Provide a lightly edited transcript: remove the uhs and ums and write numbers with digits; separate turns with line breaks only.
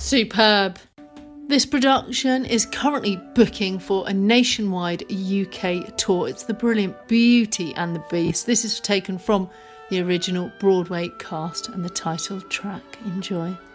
Superb. This production is currently booking for a nationwide UK tour. It's the brilliant Beauty and the Beast. This is taken from the original Broadway cast and the title track. Enjoy.